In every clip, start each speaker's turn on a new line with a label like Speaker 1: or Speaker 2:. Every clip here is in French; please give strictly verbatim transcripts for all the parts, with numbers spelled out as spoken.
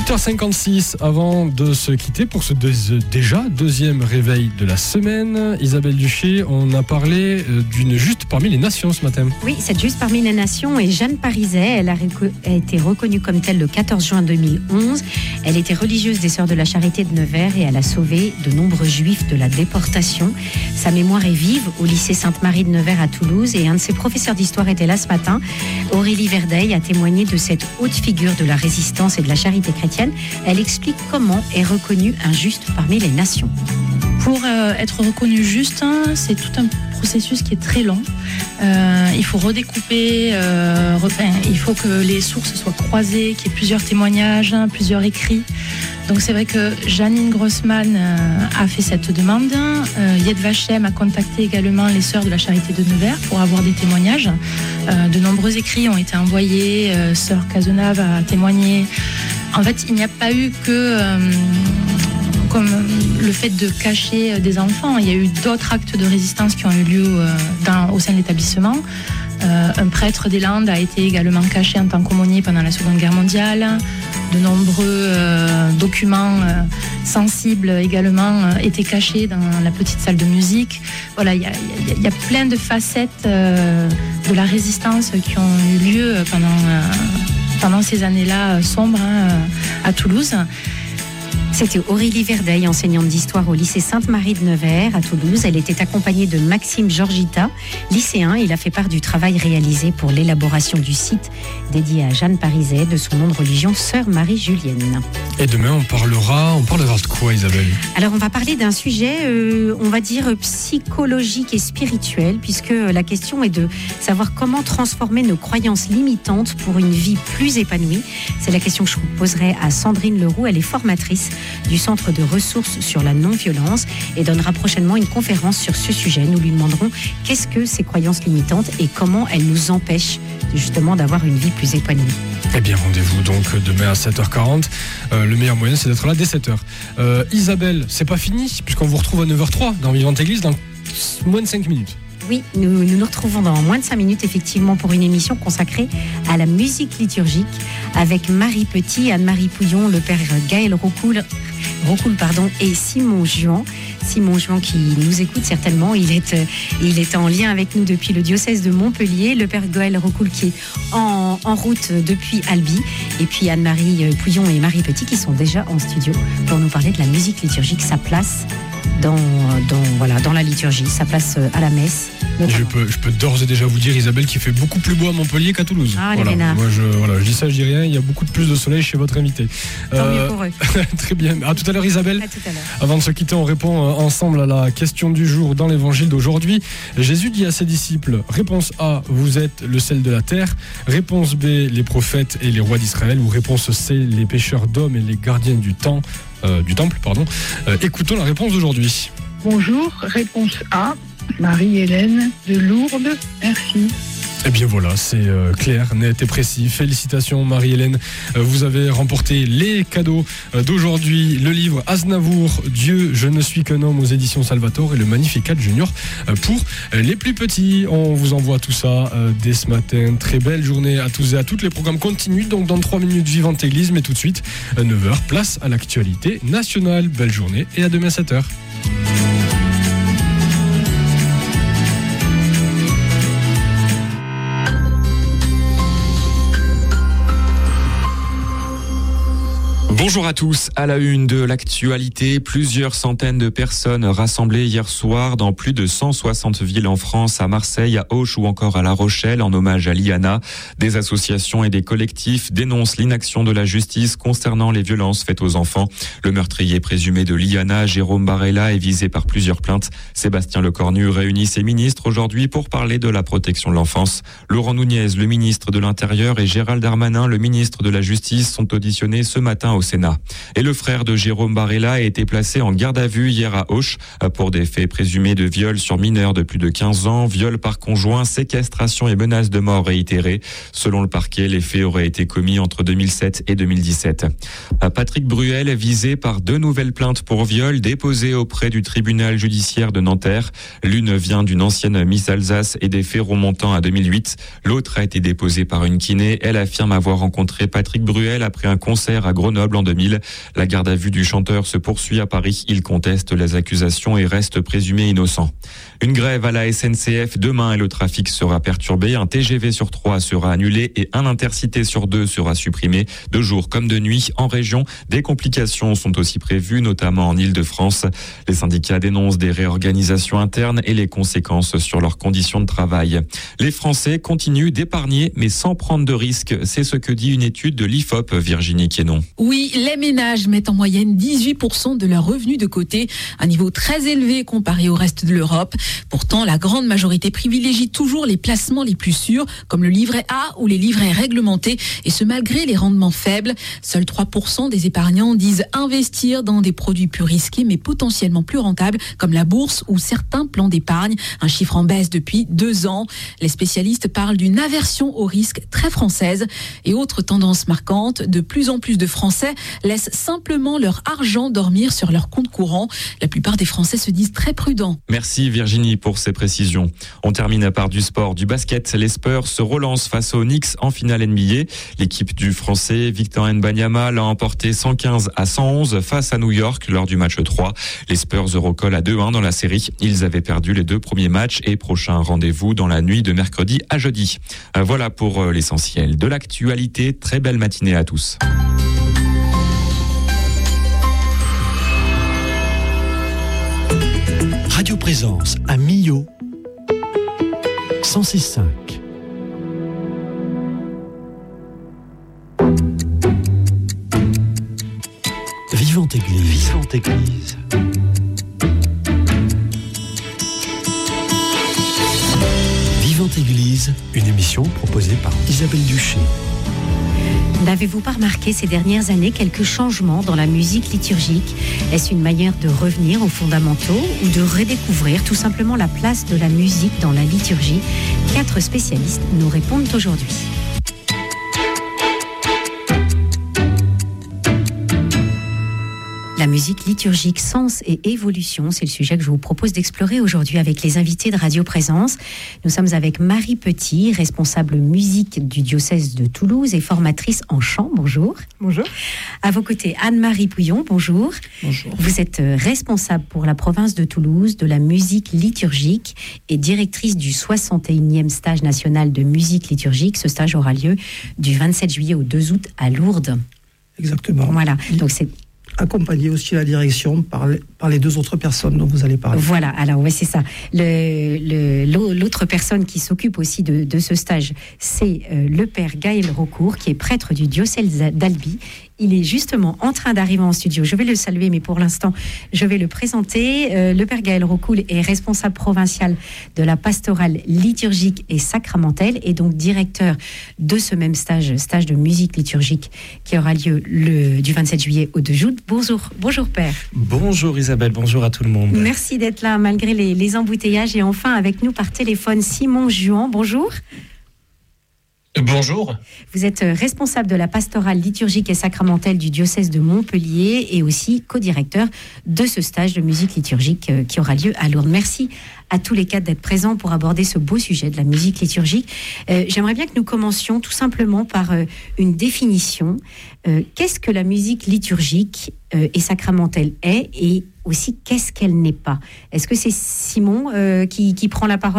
Speaker 1: huit heures cinquante-six, avant de se quitter pour ce deux, déjà deuxième réveil de la semaine. Isabelle Duché, on a parlé d'une juste parmi les nations ce matin.
Speaker 2: Oui, cette juste parmi les nations est Jeanne Parizet. Elle a, réco- a été reconnue comme telle le quatorze juin deux mille onze. Elle était religieuse des Sœurs de la Charité de Nevers et elle a sauvé de nombreux juifs de la déportation. Sa mémoire est vive au lycée Sainte-Marie de Nevers à Toulouse et un de ses professeurs d'histoire était là ce matin. Aurélie Verdeil a témoigné de cette haute figure de la résistance et de la charité chrétienne. Elle explique comment est reconnu un juste parmi les nations.
Speaker 3: Pour euh, être reconnu juste, hein, c'est tout un processus qui est très long. Euh, il faut redécouper, euh, enfin, il faut que les sources soient croisées, qu'il y ait plusieurs témoignages, hein, plusieurs écrits. Donc c'est vrai que Janine Grossman euh, a fait cette demande. Euh, Yad Vashem a contacté également les Sœurs de la Charité de Nevers pour avoir des témoignages. Euh, de nombreux écrits ont été envoyés. Euh, Sœur Cazenave a témoigné. En fait, il n'y a pas eu que euh, comme le fait de cacher des enfants. Il y a eu d'autres actes de résistance qui ont eu lieu euh, dans, au sein de l'établissement. Euh, un prêtre des Landes a été également caché en tant qu'aumônier pendant la Seconde Guerre mondiale. De nombreux euh, documents euh, sensibles également euh, étaient cachés dans la petite salle de musique. Voilà, il y a, y a, y a plein de facettes euh, de la résistance qui ont eu lieu pendant... Euh, pendant ces années-là sombres hein, à Toulouse.
Speaker 2: C'était Aurélie Verdeil, enseignante d'histoire au lycée Sainte-Marie de Nevers à Toulouse. Elle était accompagnée de Maxime Georgita, lycéen. Il a fait part du travail réalisé pour l'élaboration du site dédié à Jeanne Parizet, de son nom de religion, Sœur Marie-Julienne.
Speaker 1: Et demain, on parlera, on parlera de quoi, Isabelle ?
Speaker 2: Alors, on va parler d'un sujet, euh, on va dire, psychologique et spirituel, puisque la question est de savoir comment transformer nos croyances limitantes pour une vie plus épanouie. C'est la question que je vous poserai à Sandrine Leroux. Elle est formatrice du Centre de ressources sur la non-violence et donnera prochainement une conférence sur ce sujet. Nous lui demanderons qu'est-ce que ces croyances limitantes et comment elles nous empêchent justement d'avoir une vie plus épanouie.
Speaker 1: Eh bien, rendez-vous donc demain à sept heures quarante. Euh, le meilleur moyen, c'est d'être là dès sept heures. Euh, Isabelle, c'est pas fini, puisqu'on vous retrouve à neuf heures zéro trois dans Vivante Église dans moins de cinq minutes.
Speaker 2: Oui, nous, nous nous retrouvons dans moins de cinq minutes, effectivement, pour une émission consacrée à la musique liturgique avec Marie Petit, Anne-Marie Pouillon, le père Gaël Rocoul, Rocoul pardon, et Simon Juan. Simon Juan qui nous écoute certainement, il est, il est en lien avec nous depuis le diocèse de Montpellier, le père Gaël Rocoul qui est en, en route depuis Albi, et puis Anne-Marie Pouillon et Marie Petit qui sont déjà en studio pour nous parler de la musique liturgique, sa place dans, dans, voilà, dans la liturgie, sa place à la messe.
Speaker 1: Je peux, je peux d'ores et déjà vous dire, Isabelle, qu'il fait beaucoup plus beau à Montpellier qu'à Toulouse.
Speaker 2: Ah,
Speaker 1: voilà. Moi, je, voilà, je dis ça, je dis rien. Il y a beaucoup de plus de soleil chez votre invité.
Speaker 2: Tant euh, mieux pour eux.
Speaker 1: Très bien. À tout à l'heure, Isabelle.
Speaker 2: À tout à l'heure.
Speaker 1: Avant de se quitter, on répond ensemble à la question du jour dans l'évangile d'aujourd'hui. Jésus dit à ses disciples, réponse A, vous êtes le sel de la terre. Réponse B, les prophètes et les rois d'Israël. Ou réponse C, les pécheurs d'hommes et les gardiens du temps, euh, du temple. Pardon. Euh, écoutons la réponse d'aujourd'hui.
Speaker 4: Bonjour, réponse A, Marie-Hélène de Lourdes, merci.
Speaker 1: Eh bien voilà, c'est euh, clair, net et précis. Félicitations Marie-Hélène, euh, vous avez remporté les cadeaux euh, d'aujourd'hui, le livre Aznavour, Dieu, je ne suis qu'un homme aux éditions Salvatore et le Magnificat Junior euh, pour euh, les plus petits. On vous envoie tout ça euh, dès ce matin. Très belle journée à tous et à toutes. Les programmes continuent donc dans trois minutes Vivante Église, mais tout de suite, euh, neuf heures, place à l'actualité nationale. Belle journée et à demain sept heures.
Speaker 5: Bonjour à tous, à la une de l'actualité, plusieurs centaines de personnes rassemblées hier soir dans plus de cent soixante villes en France, à Marseille, à Auch ou encore à La Rochelle, en hommage à Liana. Des associations et des collectifs dénoncent l'inaction de la justice concernant les violences faites aux enfants. Le meurtrier présumé de Liana, Jérôme Barella, est visé par plusieurs plaintes. Sébastien Lecornu réunit ses ministres aujourd'hui pour parler de la protection de l'enfance. Laurent Nunez, le ministre de l'Intérieur, et Gérald Darmanin, le ministre de la Justice, sont auditionnés ce matin au Sénat. Et le frère de Jérôme Barella a été placé en garde à vue hier à Auch pour des faits présumés de viol sur mineurs de plus de quinze ans, viol par conjoint, séquestration et menaces de mort réitérées. Selon le parquet, les faits auraient été commis entre deux mille sept et deux mille dix-sept. Patrick Bruel est visé par deux nouvelles plaintes pour viol déposées auprès du tribunal judiciaire de Nanterre. L'une vient d'une ancienne Miss Alsace et des faits remontant à deux mille huit. L'autre a été déposée par une kiné. Elle affirme avoir rencontré Patrick Bruel après un concert à Grenoble l'an deux mille. La garde à vue du chanteur se poursuit à Paris. Il conteste les accusations et reste présumé innocent. Une grève à la S N C F demain et le trafic sera perturbé. Un T G V sur trois sera annulé et un Intercité sur deux sera supprimé. De jour comme de nuit en région, des complications sont aussi prévues, notamment en Île-de-France. Les syndicats dénoncent des réorganisations internes et les conséquences sur leurs conditions de travail. Les Français continuent d'épargner, mais sans prendre de risques. C'est ce que dit une étude de l'I F O P, Virginie Quénon.
Speaker 6: Oui, les ménages mettent en moyenne dix-huit pour cent de leurs revenus de côté, un niveau très élevé comparé au reste de l'Europe. Pourtant, la grande majorité privilégie toujours les placements les plus sûrs, comme le livret A ou les livrets réglementés, et ce malgré les rendements faibles. Seuls trois pour cent des épargnants disent investir dans des produits plus risqués, mais potentiellement plus rentables, comme la bourse ou certains plans d'épargne, un chiffre en baisse depuis deux ans. Les spécialistes parlent d'une aversion au risque très française. Et autre tendance marquante, de plus en plus de Français laissent simplement leur argent dormir sur leur compte courant. La plupart des Français se disent très prudents.
Speaker 5: Merci Virginie pour ces précisions. On termine par du sport, du basket. Les Spurs se relancent face aux Knicks en finale N B A. L'équipe du Français Victor Wembanyama l'a emporté cent quinze à cent onze face à New York lors du match trois. Les Spurs recollent à deux un dans la série. Ils avaient perdu les deux premiers matchs et prochain rendez-vous dans la nuit de mercredi à jeudi. Voilà pour l'essentiel de l'actualité. Très belle matinée à tous.
Speaker 7: Radio Présence à Millau, cent six virgule cinq. Vivante Église. Vivante Église. Vivante Église, une émission proposée par Isabelle Duché.
Speaker 2: N'avez-vous pas remarqué ces dernières années quelques changements dans la musique liturgique ? Est-ce une manière de revenir aux fondamentaux ou de redécouvrir tout simplement la place de la musique dans la liturgie ? Quatre spécialistes nous répondent aujourd'hui. La musique liturgique, sens et évolution, c'est le sujet que je vous propose d'explorer aujourd'hui avec les invités de Radio Présence. Nous sommes avec Marie Petit, responsable musique du diocèse de Toulouse et formatrice en chant. Bonjour.
Speaker 8: Bonjour.
Speaker 2: À vos côtés, Anne-Marie Pouillon. Bonjour.
Speaker 8: Bonjour.
Speaker 2: Vous êtes responsable pour la province de Toulouse de la musique liturgique et directrice du soixante et unième stage national de musique liturgique. Ce stage aura lieu du vingt-sept juillet au deux août à Lourdes.
Speaker 8: Exactement.
Speaker 2: Voilà. Donc c'est
Speaker 8: accompagné aussi la direction par les, par les deux autres personnes dont vous allez parler.
Speaker 2: Voilà, alors ouais, c'est ça. Le, le, l'autre personne qui s'occupe aussi de, de ce stage, c'est euh, le père Gaël Rocourt, qui est prêtre du diocèse d'Albi. Il est justement en train d'arriver en studio. Je vais le saluer, mais pour l'instant, je vais le présenter. Euh, le père Gaël Rocourt est responsable provincial de la pastorale liturgique et sacramentelle et donc directeur de ce même stage, stage de musique liturgique qui aura lieu le, du vingt-sept juillet au deux août. Bonjour, bonjour père.
Speaker 9: Bonjour Isabelle, bonjour à tout le monde.
Speaker 2: Merci d'être là malgré les, les embouteillages. Et enfin avec nous par téléphone, Simon Juan. Bonjour.
Speaker 10: Bonjour.
Speaker 2: Vous êtes responsable de la pastorale liturgique et sacramentelle du diocèse de Montpellier et aussi co-directeur de ce stage de musique liturgique qui aura lieu à Lourdes. Merci à tous les quatre d'être présents pour aborder ce beau sujet de la musique liturgique. Euh, j'aimerais bien que nous commencions tout simplement par euh, une définition. Euh, qu'est-ce que la musique liturgique euh, et sacramentelle est et aussi qu'est-ce qu'elle n'est pas ? Est-ce que c'est Simon euh, qui, qui prend la parole ?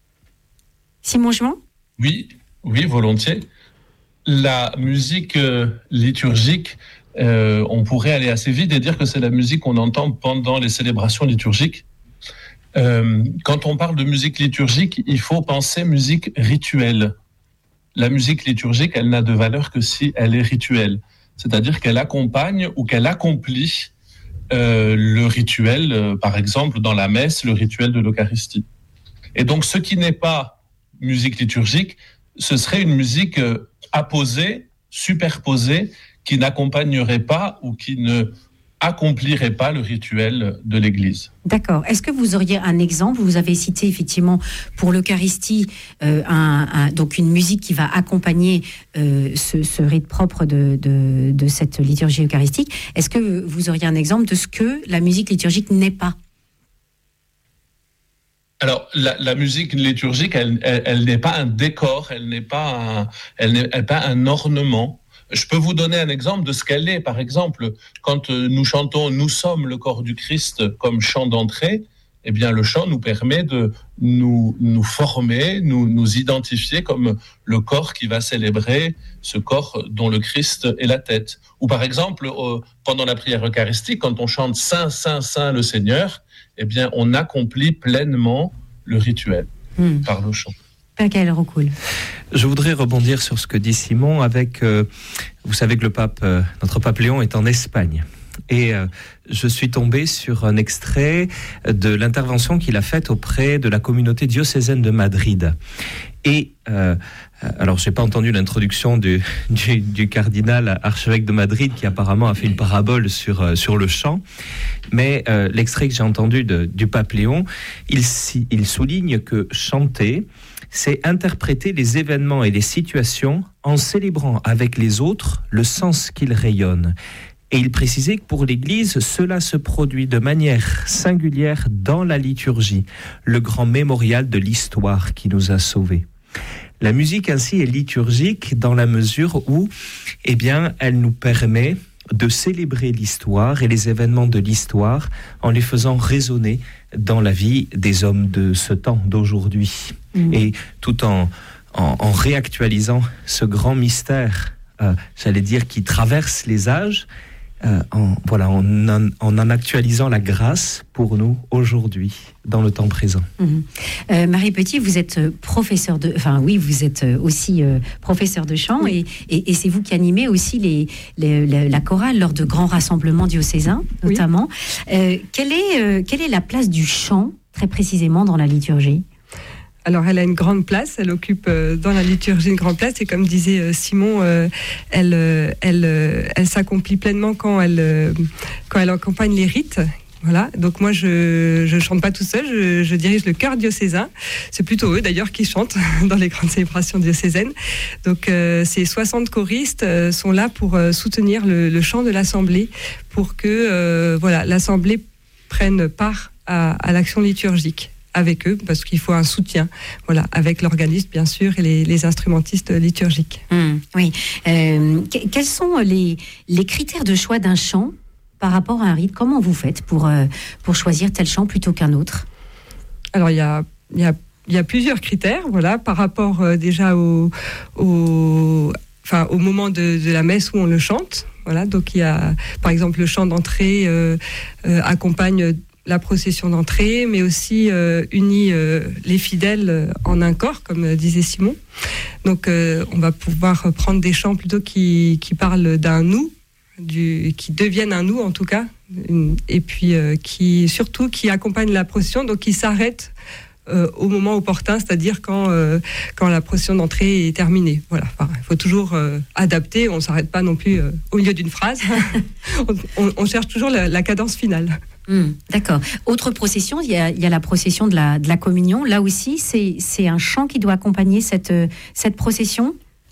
Speaker 2: Simon Juan ?
Speaker 10: Oui. Oui, volontiers. La musique euh, liturgique, euh, on pourrait aller assez vite et dire que c'est la musique qu'on entend pendant les célébrations liturgiques. Euh, quand on parle de musique liturgique, il faut penser musique rituelle. La musique liturgique, elle n'a de valeur que si elle est rituelle. C'est-à-dire qu'elle accompagne ou qu'elle accomplit euh, le rituel, euh, par exemple dans la messe, le rituel de l'Eucharistie. Et donc ce qui n'est pas musique liturgique, ce serait une musique apposée, superposée, qui n'accompagnerait pas ou qui ne accomplirait pas le rituel de l'Église.
Speaker 2: D'accord. Est-ce que vous auriez un exemple ? Vous avez cité effectivement pour l'Eucharistie euh, un, un, donc une musique qui va accompagner euh, ce, ce rite propre de, de, de cette liturgie eucharistique. Est-ce que vous auriez un exemple de ce que la musique liturgique n'est pas ?
Speaker 10: Alors, la, la musique liturgique, elle, elle, elle n'est pas un décor, elle n'est pas un, elle n'est, elle n'est pas un ornement. Je peux vous donner un exemple de ce qu'elle est. Par exemple, quand nous chantons « Nous sommes le corps du Christ » comme chant d'entrée, eh bien, le chant nous permet de nous, nous former, nous, nous identifier comme le corps qui va célébrer ce corps dont le Christ est la tête. Ou par exemple, euh, pendant la prière eucharistique, quand on chante « Saint, Saint, Saint le Seigneur », eh bien, on accomplit pleinement le rituel mmh. par le chant.
Speaker 2: Gaël Rocoul.
Speaker 9: Je voudrais rebondir sur ce que dit Simon avec, euh, vous savez que le pape, euh, notre pape Léon est en Espagne. Et euh, je suis tombé sur un extrait de l'intervention qu'il a faite auprès de la communauté diocésaine de Madrid. Et, euh, alors j'ai pas entendu l'introduction du, du, du cardinal archevêque de Madrid qui apparemment a fait une parabole sur, euh, sur le chant, mais euh, l'extrait que j'ai entendu de, du pape Léon, il, il souligne que chanter, c'est interpréter les événements et les situations en célébrant avec les autres le sens qu'ils rayonnent. Et il précisait que pour l'Église, cela se produit de manière singulière dans la liturgie, le grand mémorial de l'histoire qui nous a sauvés. La musique ainsi est liturgique dans la mesure où, eh bien, elle nous permet de célébrer l'histoire et les événements de l'histoire en les faisant résonner dans la vie des hommes de ce temps, d'aujourd'hui. Mmh. Et tout en, en, en réactualisant ce grand mystère, euh, j'allais dire, qui traverse les âges, Euh, en, voilà, en, en, en actualisant la grâce pour nous aujourd'hui, dans le temps présent.
Speaker 2: Mmh. Euh, Marie Petit, vous êtes professeur de, enfin oui, vous êtes aussi euh, professeur de chant oui. et, et, et c'est vous qui animez aussi les, les, la, la chorale lors de grands rassemblements diocésains, notamment. Oui. Euh, quelle est, euh, quelle est la place du chant très précisément dans la liturgie ?
Speaker 11: Alors, elle a une grande place, elle occupe euh, dans la liturgie une grande place, et comme disait euh, Simon, euh, elle, euh, elle, euh, elle s'accomplit pleinement quand elle, euh, quand elle accompagne les rites. Voilà. Donc moi, je ne chante pas tout seul, je, je dirige le chœur diocésain. C'est plutôt eux, d'ailleurs, qui chantent dans les grandes célébrations diocésaines. Donc, euh, ces soixante choristes euh, sont là pour euh, soutenir le, le chant de l'Assemblée, pour que euh, voilà, l'Assemblée prenne part à, à l'action liturgique avec eux, parce qu'il faut un soutien, voilà, avec l'organiste bien sûr et les, les instrumentistes liturgiques.
Speaker 2: Mmh, oui. Euh, que, quels sont les, les critères de choix d'un chant par rapport à un rite ? Comment vous faites pour, euh, pour choisir tel chant plutôt qu'un autre ?
Speaker 11: Alors il y a, il y a, il y a plusieurs critères, voilà, par rapport euh, déjà au, au, enfin, au moment de, de la messe où on le chante. Voilà, donc il y a par exemple le chant d'entrée euh, euh, accompagne la procession d'entrée, mais aussi euh, unit euh, les fidèles euh, en un corps, comme euh, disait Simon. Donc, euh, on va pouvoir prendre des chants plutôt qui, qui parlent d'un nous, du, qui deviennent un nous en tout cas, une, et puis euh, qui surtout qui accompagnent la procession, donc qui s'arrêtent euh, au moment opportun, c'est-à-dire quand euh, quand la procession d'entrée est terminée. Voilà. Enfin, il faut toujours euh, adapter. On ne s'arrête pas non plus euh, au milieu d'une phrase. on, on, on cherche toujours la, la cadence finale.
Speaker 2: Mmh, d'accord. Autre procession, il y a, il y a la procession de la, de la communion. Là aussi, c'est, c'est un chant qui doit accompagner cette, cette procession ?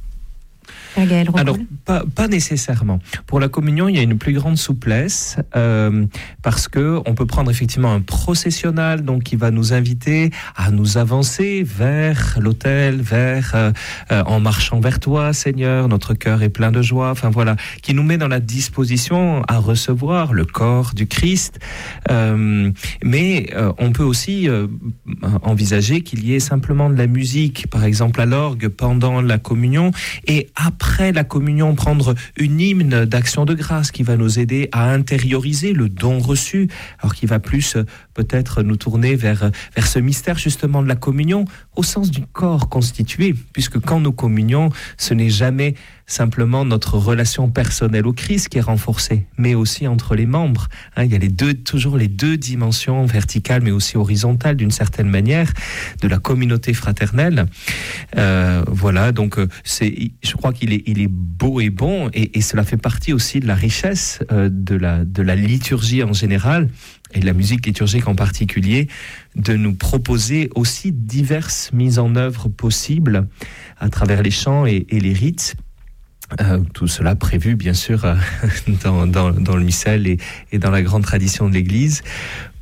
Speaker 9: Alors, pas, pas nécessairement. Pour la communion, il y a une plus grande souplesse euh, parce que on peut prendre effectivement un processionnal, donc qui va nous inviter à nous avancer vers l'autel, vers euh, euh, en marchant vers toi, Seigneur, notre cœur est plein de joie. Enfin voilà, qui nous met dans la disposition à recevoir le corps du Christ. Euh, mais euh, on peut aussi euh, envisager qu'il y ait simplement de la musique, par exemple à l'orgue pendant la communion, et après Après la communion, prendre une hymne d'action de grâce qui va nous aider à intérioriser le don reçu, alors qui va plus peut-être nous tourner vers, vers ce mystère justement de la communion au sens du corps constitué, puisque quand nous communions, ce n'est jamais simplement notre relation personnelle au Christ qui est renforcée, mais aussi entre les membres. Hein, il y a les deux, toujours les deux dimensions verticales, mais aussi horizontales d'une certaine manière, de la communauté fraternelle. Euh, voilà, donc c'est, je crois qu'il est, il est beau et bon, et, et cela fait partie aussi de la richesse euh, de la, de la liturgie en général, et de la musique liturgique en particulier, de nous proposer aussi diverses mises en œuvre possibles à travers les chants et, et les rites. Euh, tout cela prévu bien sûr euh, dans, dans, dans le missel et, et dans la grande tradition de l'Église,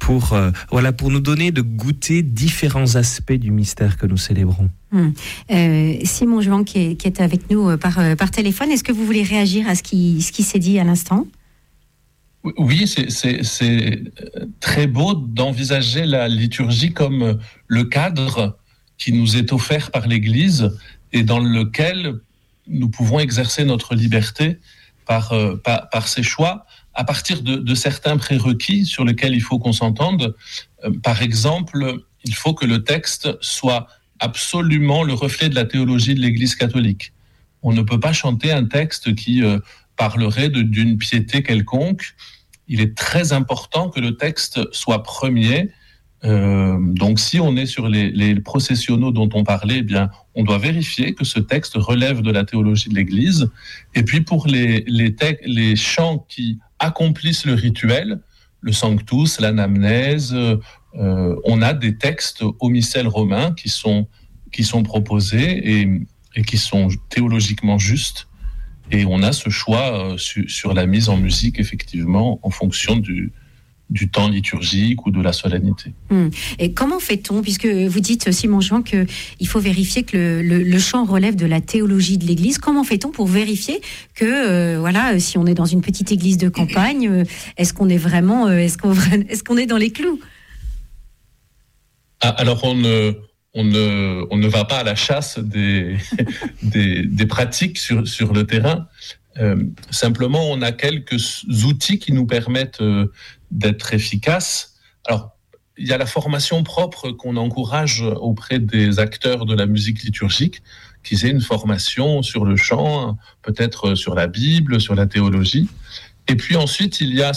Speaker 9: pour, euh, voilà, pour nous donner de goûter différents aspects du mystère que nous célébrons.
Speaker 2: Hum. Euh, Simon Juan qui est, qui est avec nous par, par téléphone, est-ce que vous voulez réagir à ce qui, ce qui s'est dit à l'instant ?
Speaker 10: Oui, c'est, c'est, c'est très beau d'envisager la liturgie comme le cadre qui nous est offert par l'Église et dans lequel nous pouvons exercer notre liberté par, euh, par, par ses choix à partir de, de certains prérequis sur lesquels il faut qu'on s'entende. Euh, par exemple, il faut que le texte soit absolument le reflet de la théologie de l'Église catholique. On ne peut pas chanter un texte qui euh, parlerait de, d'une piété quelconque. Il est très important que le texte soit premier. Euh, donc, si on est sur les, les processionnaux dont on parlait, eh bien, on doit vérifier que ce texte relève de la théologie de l'Église. Et puis, pour les, les, te- les chants qui accomplissent le rituel, le Sanctus, l'anamnèse, euh, on a des textes au missel romain qui sont, qui sont proposés et, et qui sont théologiquement justes. Et on a ce choix euh, su, sur la mise en musique, effectivement, en fonction du, du temps liturgique ou de la solennité.
Speaker 2: Hum. Et comment fait-on, puisque vous dites, Simon Juan, qu'il faut vérifier que le, le, le chant relève de la théologie de l'Église, comment fait-on pour vérifier que, euh, voilà, si on est dans une petite église de campagne, euh, est-ce qu'on est vraiment, euh, est-ce qu'on, est-ce qu'on est dans les clous ?
Speaker 10: Ah, alors, on ne... On ne, on ne va pas à la chasse des, des, des pratiques sur, sur le terrain. Euh, simplement, on a quelques outils qui nous permettent euh, d'être efficaces. Alors, il y a la formation propre qu'on encourage auprès des acteurs de la musique liturgique, qu'ils aient une formation sur le chant, peut-être sur la Bible, sur la théologie. Et puis ensuite, il y a